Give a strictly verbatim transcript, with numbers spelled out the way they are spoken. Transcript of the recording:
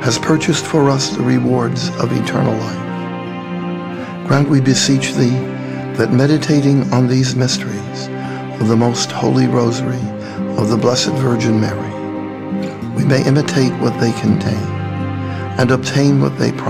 has purchased for us the rewards of eternal life. Grant, we beseech thee, that meditating on these mysteries of the most holy rosary of the Blessed Virgin Mary, we may imitate what they contain and obtain what they promise.